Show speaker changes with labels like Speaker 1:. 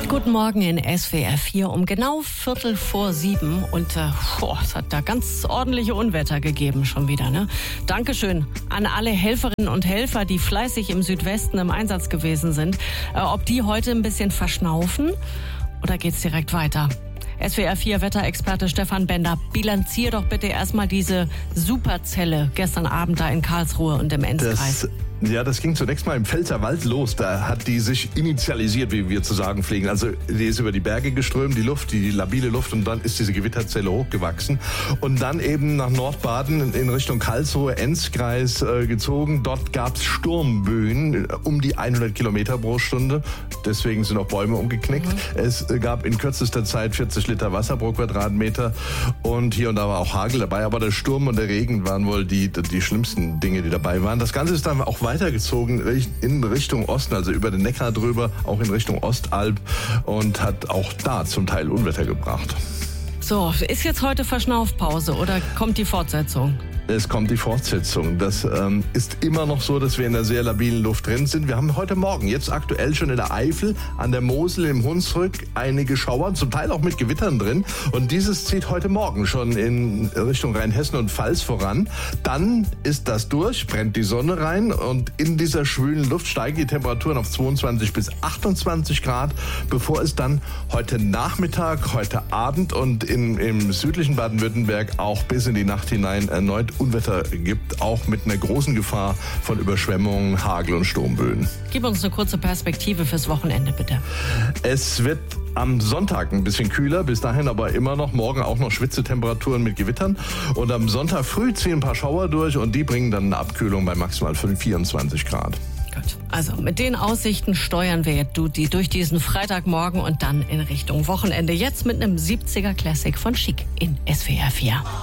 Speaker 1: Guten Morgen in SWR 4 um genau 6:45 und es hat da ganz ordentliche Unwetter gegeben schon wieder. Ne? Dankeschön an alle Helferinnen und Helfer, die fleißig im Südwesten im Einsatz gewesen sind. Ob die heute ein bisschen verschnaufen oder geht's direkt weiter? SWR 4 Wetterexperte Stefan Bender, bilanzier doch bitte erstmal diese Superzelle gestern Abend da in Karlsruhe und im Enzkreis.
Speaker 2: Das ging zunächst mal im Pfälzerwald los. Da hat die sich initialisiert, wie wir zu sagen pflegen. Also die ist über die Berge geströmt, die Luft, die labile Luft, und dann ist diese Gewitterzelle hochgewachsen. Und dann eben nach Nordbaden in Richtung Karlsruhe, Enzkreis gezogen. Dort gab es Sturmböen um die 100 Kilometer pro Stunde. Deswegen sind auch Bäume umgeknickt. Es gab in kürzester Zeit 40 Liter Wasser pro Quadratmeter. Und hier und da war auch Hagel dabei. Aber der Sturm und der Regen waren wohl die schlimmsten Dinge, die dabei waren. Das Ganze ist dann auch weitergezogen in Richtung Osten, also über den Neckar drüber, auch in Richtung Ostalb, und hat auch da zum Teil Unwetter gebracht.
Speaker 1: So, ist jetzt heute Verschnaufpause oder kommt die Fortsetzung?
Speaker 2: Es kommt die Fortsetzung. Das ist immer noch so, dass wir in einer sehr labilen Luft drin sind. Wir haben heute Morgen, jetzt aktuell schon in der Eifel, an der Mosel, im Hunsrück, einige Schauer, zum Teil auch mit Gewittern drin. Und dieses zieht heute Morgen schon in Richtung Rheinhessen und Pfalz voran. Dann ist das durch, brennt die Sonne rein, und in dieser schwülen Luft steigen die Temperaturen auf 22 bis 28 Grad, bevor es dann heute Nachmittag, heute Abend und im südlichen Baden-Württemberg auch bis in die Nacht hinein erneut Unwetter gibt, auch mit einer großen Gefahr von Überschwemmungen, Hagel und Sturmböen.
Speaker 1: Gib uns eine kurze Perspektive fürs Wochenende, bitte.
Speaker 2: Es wird am Sonntag ein bisschen kühler, bis dahin aber immer noch, morgen auch noch Schwitzetemperaturen mit Gewittern. Und am Sonntag früh ziehen ein paar Schauer durch, und die bringen dann eine Abkühlung bei maximal 24 Grad.
Speaker 1: Gut. Also mit den Aussichten steuern wir jetzt durch diesen Freitagmorgen und dann in Richtung Wochenende. Jetzt mit einem 70er Classic von Chic in SWR 4.